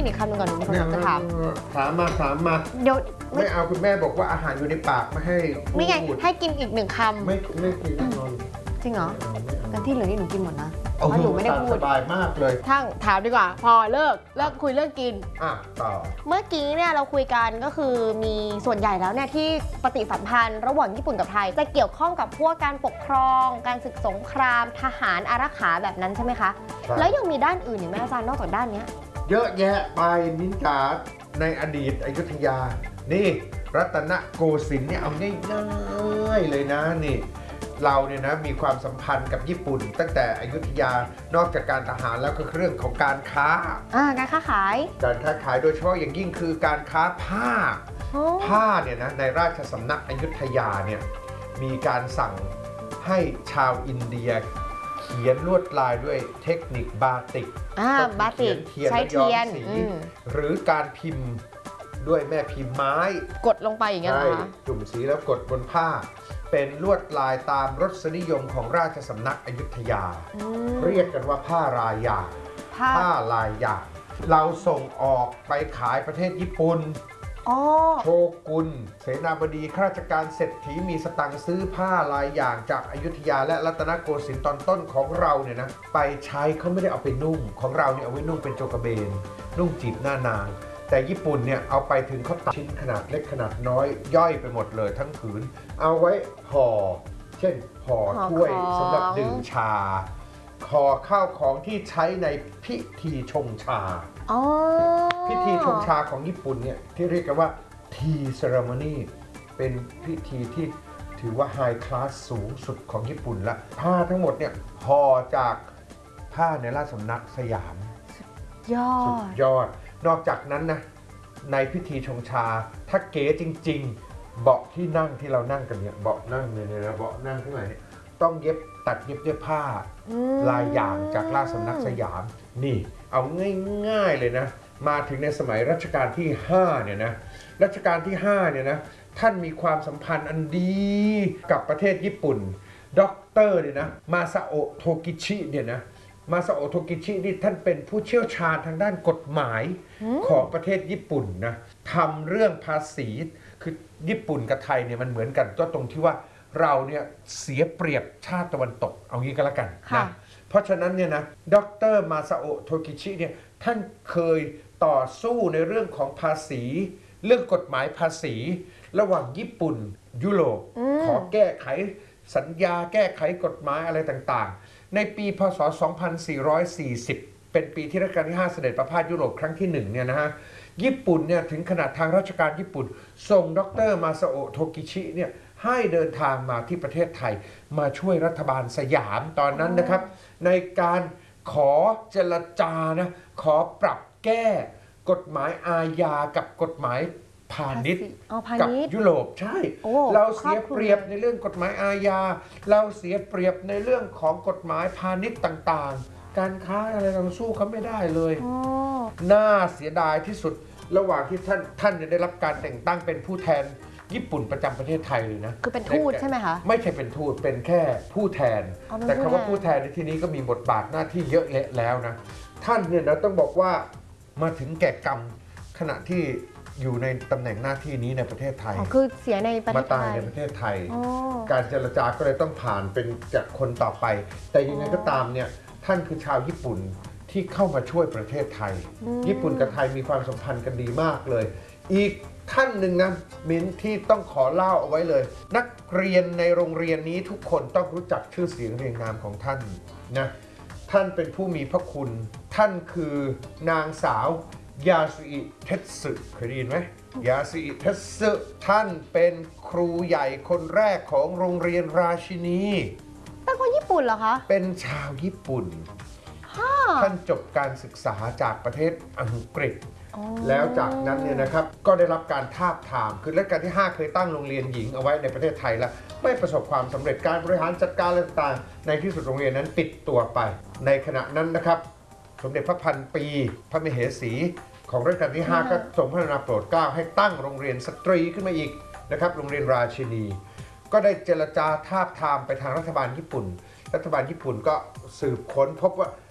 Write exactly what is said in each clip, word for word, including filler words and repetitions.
อีกคำหนึ่งก่อนหนูมีคนจะถามถามมาถามมาเดี๋ยวไม่เอาคุณแม่บอกว่าอาหารอยู่ในปากไม่ให้นี่ไงให้กินอีกหนึ่งคำไม่ไม่กินแน่นอนจริงเหรอกันที่เหลือนี่หนูกินหมดนะเพราะหนูไม่ได้พูดสบายมากเลยทั้งถามดีกว่าพอเลิกเลิกคุยเรื่องกินอ่ะต่อเมื่อกี้เนี่ยเราคุยกันก็คือมีส่วนใหญ่แล้วเนี่ยที่ปฏิสัมพันธ์ระหว่างญี่ปุ่นกับไทยจะเกี่ยวข้องกับพวกการปกครองการศึกสงครามทหารอารักขาแบบนั้นใช่ไหมคะแล้วยังมีด้านอื่นอีกไหมอาจารย์นอกจากด้านนี้เยอะแยะไปมิ้นจ๋าในอดีตอยุธยานี่รัตนโกสินทร์เนี่ยเอาง่ายๆเลยนะนี่เราเนี่ยนะมีความสัมพันธ์กับญี่ปุ่นตั้งแต่อยุธยานอกจากการทหารแล้วก็เรื่องของการค้าอ่าการค้าขายการค้าขายโดยเฉพาะอย่างยิ่งคือการค้าผ้าผ้าเนี่ยนะในราชสำนักอยุธยาเนี่ยมีการสั่งให้ชาวอินเดียเขียนลวดลายด้วยเทคนิคบาติกอ่าบาติกใช้เทียนสีหรือการพิมพ์ด้วยแม่พิมพ์ไม้กดลงไปอย่างเงี้ยเหรอคะจุ่มสีแล้วกดบนผ้าเป็นลวดลายตามรสนิยมของราชสำนักอยุธยาเรียกกันว่าผ้ารายางผ้าลายยางเราส่งออกไปขายประเทศญี่ปุ่นโชกุนเสนาบดีข้าราชการเศรษฐีมีสตังค์ซื้อผ้าลายอย่างจากอยุธยาและรัตนโกสินทร์ตอนต้นของเราเนี่ยนะไปใช้เขาไม่ได้เอาไปนุ่งของเราเนี่ยเอาไว้นุ่งเป็นโจกระเบนนุ่งจีบหน้านางแต่ญี่ปุ่นเนี่ยเอาไปถึงเขาตัดชิ้นขนาดเล็กขนาดน้อยย่อยไปหมดเลยทั้งผืนเอาไว้ห่อเช่นห่อถ้วยสำหรับดื่มชาห่อข้าวของที่ใช้ในพิธีชงชาพิธีชงชาของญี่ปุ่นเนี่ยที่เรียกกันว่าทีเซเรโมนีเป็นพิธีที่ถือว่าไฮคลาสสูงสุดของญี่ปุ่นละผ้าทั้งหมดเนี่ยห่อจากผ้าในราชสำนักสยามยอดสุดยอดนอกจากนั้นนะในพิธีชงชาถ้าเก๋จริงๆเบาะที่นั่งที่เรานั่งกันเนี่ยเบาะนั่งเนี่ยนะเบาะนั่งทั้งหลายเนี่ยต้องเย็บตัดเย็บด้วยผ้าลายอย่างจากราชสำนักสยามนี่เอาง่ายๆเลยนะมาถึงในสมัยรัชกาลที่ห้าเนี่ยนะรัชกาลที่ห้าเนี่ยนะท่านมีความสัมพันธ์อันดีกับประเทศญี่ปุ่นด็อกเตอร์เนี่ยนะมาซาโอะโทกิชิเนี่ยนะมาซาโอะโทกิชินี่ท่านเป็นผู้เชี่ยวชาญทางด้านกฎหมายของประเทศญี่ปุ่นนะทำเรื่องภาษีคือญี่ปุ่นกับไทยเนี่ยมันเหมือนกันก็ตรงที่ว่าเราเนี่ยเสียเปรียบชาติตะวันตกเอางี้ก็แล้วกันนะเพราะฉะนั้นเนี่ยนะดรมาซาโอะโทกิชิเนี่ยท่านเคยต่อสู้ในเรื่องของภาษีเรื่องกฎหมายภาษีระหว่างญี่ปุ่นยุโรปขอแก้ไขสัญญาแก้ไขกฎหมายอะไรต่างๆในปีพ.ศ. สองพันสี่ร้อยสี่สิบเป็นปีที่รัชกาลที่ห้าเสด็จประพาสยุโรปครั้งที่หนึ่งเนี่ยนะฮะญี่ปุ่นเนี่ยถึงขนาดทางราชการญี่ปุ่นส่งดรมาซาโอะโทกิชิเนี่ยให้เดินทางมาที่ประเทศไทยมาช่วยรัฐบาลสยามตอนนั้นนะครับในการขอเจรจานะขอปรับแก้กฎหมายอาญากับกฎหมายพาณิชย์กับยุโรปใช่เราเสียเปรียบในเรื่องกฎหมายอาญาเราเสียเปรียบในเรื่องของกฎหมายพาณิชย์ต่างๆการค้าอะไรเราสู้เขาไม่ได้เลยน่าเสียดายที่สุดระหว่างที่ท่านท่านจะได้รับการแต่งตั้งเป็นผู้แทนญี่ปุ่นประจำประเทศไทยเลยนะคือเป็นทูตใช่ไหมคะไม่ใช่เป็นทูตเป็นแค่ผู้แทนแต่คำว่าผู้แทนในที่นี้ก็มีบทบาทหน้าที่เยอะแยะแล้วนะท่านเนี่ยนะต้องบอกว่ามาถึงแก่กรรมขณะที่อยู่ในตำแหน่งหน้าที่นี้ในประเทศไทยคือเสียในประเทศไทยมาตายในประเทศไทยการเจรจาก็เลยต้องผ่านเป็นจากคนต่อไปแต่ยังไงก็ตามเนี่ยท่านคือชาวญี่ปุ่นที่เข้ามาช่วยประเทศไทยญี่ปุ่นกับไทยมีความสัมพันธ์กันดีมากเลยอีกท่านหนึ่งนะมิ้นที่ต้องขอเล่าเอาไว้เลยนักเรียนในโรงเรียนนี้ทุกคนต้องรู้จักชื่อเสียงเรียงนามของท่านนะท่านเป็นผู้มีพระคุณท่านคือนางสาวยาสุอิเทสึเคยได้ยินไหมยาสุอิเทสึท่านเป็นครูใหญ่คนแรกของโรงเรียนราชินีเป็นคนญี่ปุ่นเหรอคะเป็นชาวญี่ปุ่นท่านจบการศึกษาจากประเทศอังกฤษแล้วจากนั้นเนี่ยนะครับก็ได้รับการทาบทามคือรัชกาลที่ห้าเคยตั้งโรงเรียนหญิงเอาไว้ในประเทศไทยแล้วไม่ประสบความสำเร็จการบริหารจัดการต่างๆในที่สุดโรงเรียนนั้นปิดตัวไปในขณะนั้นนะครับสมเด็จพระพันปีพระมเหสีของรัชกาลที่ห้าก็ทรงพระกรุณาโปรดเกล้าให้ตั้งโรงเรียนสตรีขึ้นมาอีกนะครับโรงเรียนราชินีก็ได้เจรจาทาบทามไปทางรัฐบาลญี่ปุ่นรัฐบาลญี่ปุ่นก็สืบค้นพบว่า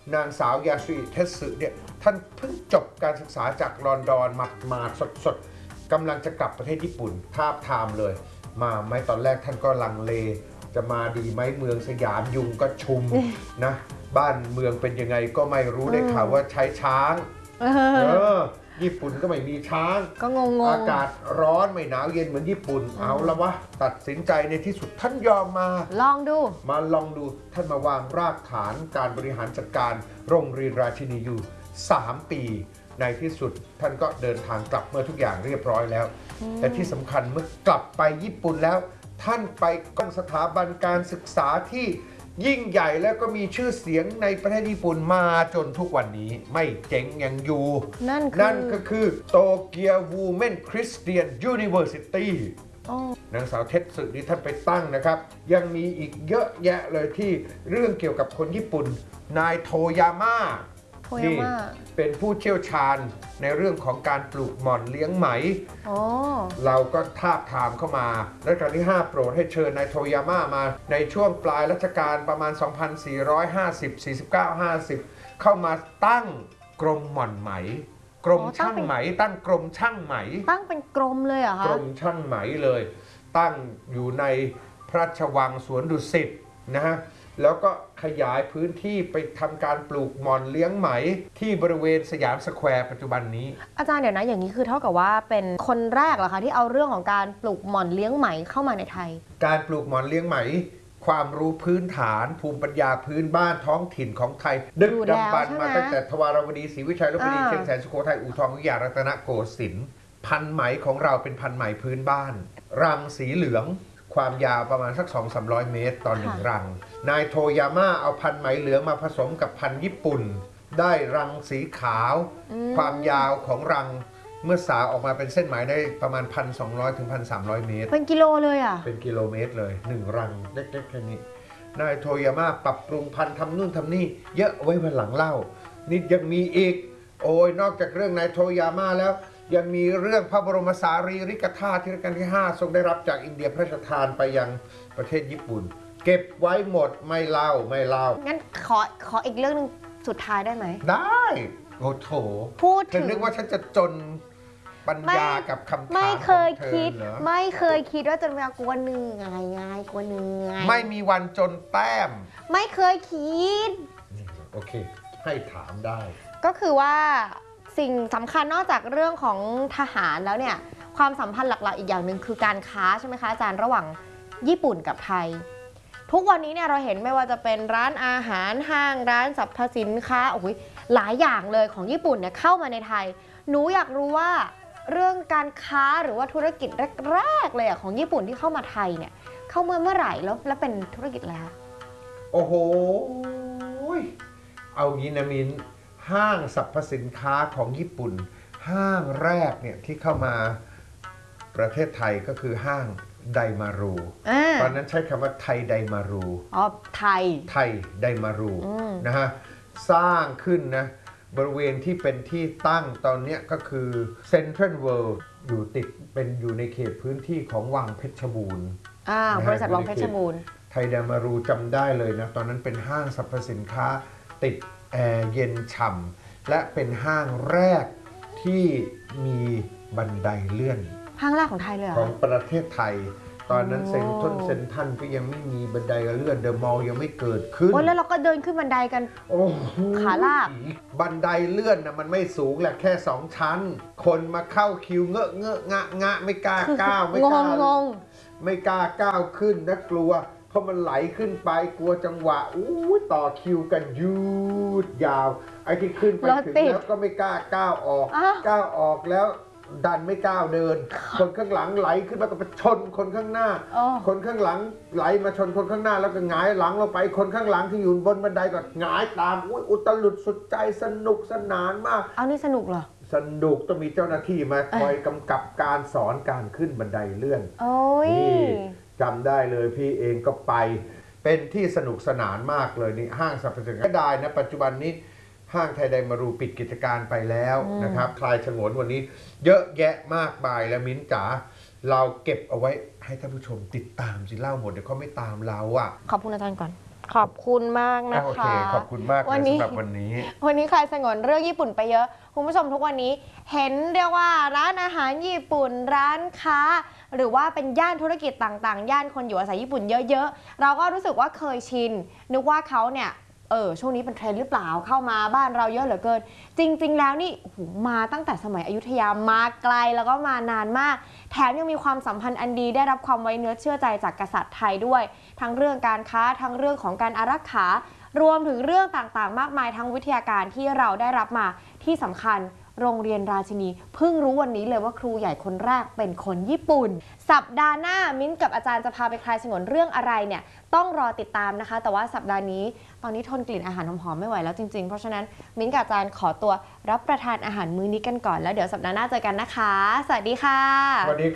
นางสาวยาสุอิเทสึเนี่ยท่านเพิ่งจบการศึกษาจากลอนดอนมามาสดๆกำลังจะกลับประเทศญี่ปุ่นทาบทามเลยมาไหมตอนแรกท่านก็ลังเลจะมาดีไหมเมืองสยามยุงก็ชุมนะบ้านเมืองเป็นยังไงก็ไม่รู้ได้ข่าวว่าใช้ช้างเออญี่ปุ่นก็ไม่มีช้างก็งงอากาศร้อนไม่หนาวเย็นเหมือนญี่ปุ่นเอาละวะตัดสินใจในที่สุดท่านยอมมาลองดูมาลองดูท่านมาวางรากฐานการบริหารจัดการโรงเรียนราชินีอยู่สามปีในที่สุดท่านก็เดินทางกลับเมื่อทุกอย่างเรียบร้อยแล้วแต่ที่สำคัญเมื่อกลับไปญี่ปุ่นแล้วท่านไปกองสถาบันการศึกษาที่ยิ่งใหญ่แล้วก็มีชื่อเสียงในประเทศญี่ปุ่นมาจนทุกวันนี้ไม่เจ๊งยังอยู่นั่นนั่นก็คือโตเกียววูแมนคริสเตียนยูนิเวอร์ซิตี้นางสาวเทสสึนี้ท่านไปตั้งนะครับยังมีอีกเยอะแยะเลยที่เรื่องเกี่ยวกับคนญี่ปุ่นนายโทยาม่านี่เป็นผู้เชี่ยวชาญในเรื่องของการปลูกหม่อนเลี้ยงไหมเราก็ทาบทามเข้ามารัชกาลที่ห้าโปรดให้เชิญนายโทยาม่ามาในช่วงปลายรัชกาลประมาณ สองพันสี่ร้อยห้าสิบ สี่สิบเก้า ห้าสิบ เข้ามาตั้งกรมหม่อนไหมกรมช่างไหมตั้งกรมช่างไหมตั้งเป็นกรมเลยเหรอคะกรมช่างไหมเลยตั้งอยู่ในพระราชวังสวนดุสิตนะฮะแล้วก็ขยายพื้นที่ไปทำการปลูกหม่อนเลี้ยงไหมที่บริเวณสยามสแควร์ปัจจุบันนี้อาจารย์เดี๋ยวนะอย่างนี้คือเท่ากับว่าเป็นคนแรกเหรอคะที่เอาเรื่องของการปลูกหม่อนเลี้ยงไหมเข้ามาในไทยการปลูกหม่อนเลี้ยงไหมความรู้พื้นฐานภูมิปัญญาพื้นบ้านท้องถิ่นของไทยดึกดำบรรพ์มาตั้งแต่ทวารวดีศรีวิชัยลพบุรีเชียงแสนสุโขทัยอู่ทองอยุธยารัตนโกสินทร์พันไหมของเราเป็นพันไหมพื้นบ้านรังสีเหลืองความยาวประมาณสัก สองถึงสามร้อย เมตรต่อหนึ่งรังนายโทยาม่าเอาพันไหมเหลืองมาผสมกับพันญี่ปุ่นได้รังสีขาวความยาวของรังเมื่อสาวออกมาเป็นเส้นไหมได้ประมาณ หนึ่งพันสองร้อย ถึง หนึ่งพันสามร้อย เมตรเป็นกิโลเลยอ่ะเป็นกิโลเมตรเลยหนึ่งรังเล็กๆแค่นี้นายโทยาม่าปรับปรุงพันธุ์ทำนู่นทำนี่เยอะไว้วันหลังเล่านี่ยังมีอีกโอ้ยนอกจากเรื่องนายโทยาม่าแล้วยังมีเรื่องพระบรมสารีริกธาตุที่รัชกาลที่ห้าทรงได้รับจากอินเดียพระราชทานไปยังประเทศญี่ปุ่นเก็บไว้หมดไม่เล่าไม่เล่างั้นขอขออีกเรื่องนึงสุดท้ายได้ไหมได้โอ้โถพูดถึงนึกว่าฉันจะจนปัญญากับคำถามไม่เคยคิดไม่เคยคิดว่าจนเวลากลัวเหนื่อยง่ายกลัวเหนื่อยไม่มีวันจนแต้มไม่เคยคิดโอเคให้ถามได้ก็คือว่าสิ่งสำคัญนอกจากเรื่องของทหารแล้วเนี่ยความสัมพันธ์หลักๆอีกอย่างหนึ่งคือการค้าใช่ไหมคะอาจารย์ระหว่างญี่ปุ่นกับไทยทุกวันนี้เนี่ยเราเห็นไม่ว่าจะเป็นร้านอาหารห้างร้านสรรพสินค้าโอ้ยหลายอย่างเลยของญี่ปุ่นเนี่ยเข้ามาในไทยหนูอยากรู้ว่าเรื่องการค้าหรือว่าธุรกิจแรกๆเลยอะของญี่ปุ่นที่เข้ามาไทยเนี่ยเข้ามาเมื่อไหร่แล้วแล้วเป็นธุรกิจอะไรคะโอ้โหเอางี้นะมินห้างสรรพสินค้าของญี่ปุ่นห้างแรกเนี่ยที่เข้ามาประเทศไทยก็คือห้างไดมารูตอนนั้นใช้คำว่าไทยไดมารูอ๋อไทยไทยไดมารูนะฮะสร้างขึ้นนะบริเวณที่เป็นที่ตั้งตอนนี้ก็คือเซ็นทรัลเวิลด์อยู่ติดเป็นอยู่ในเขตพื้นที่ของวังเพชรบูรณ์บริษัทวังเพชรบูรณ์ไทยไดมารูจำได้เลยนะตอนนั้นเป็นห้างสรรพสินค้าติดแอร์เย็นฉ่ำและเป็นห้างแรกที่มีบันไดเลื่อนห้างแรกของไทยเลยของประเทศไทยตอนนั้นเซ็นทรัลเซ็นทรัลก็ยังไม่มีบันไดเลื่อนเดอะมอลล์ยังไม่เกิดขึ้นโอ้แล้วเราก็เดินขึ้นบันไดกันโอ้ขาลากบันไดเลื่อนนะมันไม่สูงแหละแค่สองชั้นคนมาเข้าคิวเงอะเงอะงะงะไม่กล้าก้าวไม่กล้างงไม่กล้าก้าวขึ้นนะกลัวเพราะมันไหลขึ้นไปกลัวจังหวะอู้ต่อคิวกันยืดยาวไอ้ที่ขึ้นไปถึงแล้วก็ไม่กล้าก้าวออกก้าวออกแล้วดันไม่ก้าวเดินคนข้างหลังไหลขึ้นมาก็ไปชนคนข้างหน้าคนข้างหลังไหลมาชนคนข้างหน้าแล้วก็หงายหลังลงไปคนข้างหลังที่อยู่บนบันไดก็หงายตามอุ้ยอุตลุดสุดใจสนุกสนานมากเอานี่สนุกเหรอสนุกต้องมีเจ้าหน้าที่มาคอยกำกับการสอนการขึ้นบันไดเลื่อนนี่จำได้เลยพี่เองก็ไปเป็นที่สนุกสนานมากเลยนี่ห้างสรรพสินค้าได้นะปัจจุบันนี้ห้างไทยไดมารูปิดกิจการไปแล้วนะครับคลายฉงนวันนี้เยอะแยะมากมายแล้วมิ้นจ๋าเราเก็บเอาไว้ให้ท่านผู้ชมติดตามสิเล่าหมดเดี๋ยวเขาไม่ตามเราอ่ะขอบคุณอาจารย์ก่อนขอบคุณมากนะโอเคคะขอบคุณมากเลยวันนี้สำหรับวันนี้วันนี้ใครสงวนเรื่องญี่ปุ่นไปเยอะคุณผู้ชมทุกวันนี้เห็นเรียกว่าร้านอาหารญี่ปุ่นร้านค้า หรือว่าเป็นย่านธุรกิจต่างๆ ย่านคนอยู่อาศัยญี่ปุ่นเยอะๆเราก็รู้สึกว่าเคยชินนึกว่าเขาเนี่ยเออช่วงนี้เป็นเทรนด์หรือเปล่าเข้ามาบ้านเราเยอะเหลือเกิน จริง ๆ แล้วนี่โอ้โหมาตั้งแต่สมัยอยุธยามาไกลแล้วก็มานานมาก แถมยังมีความสัมพันธ์อันดีได้รับความไว้เนื้อเชื่อใจจากกษัตริย์ไทยด้วย ทั้งเรื่องการค้าทั้งเรื่องของการอารักขารวมถึงเรื่องต่างๆ มากมายทั้งวิทยาการที่เราได้รับมาที่สำคัญโรงเรียนราชินีเพิ่งรู้วันนี้เลยว่าครูใหญ่คนแรกเป็นคนญี่ปุ่น สัปดาห์หน้ามิ้นกับอาจารย์จะพาไปคลายฉงนเรื่องอะไรเนี่ยต้องรอติดตามนะคะ แต่ว่าสัปดาห์นี้ตอนนี้ทนกลิ่นอาหารหอมๆไม่ไหวแล้วจริงๆเพราะฉะนั้นมิ้นกับอาจารย์ขอตัวรับประทานอาหารมื้อนี้กันก่อนแล้วเดี๋ยวสัปดาห์หน้าเจอกันนะคะสวัสดีค่ะสวัสดี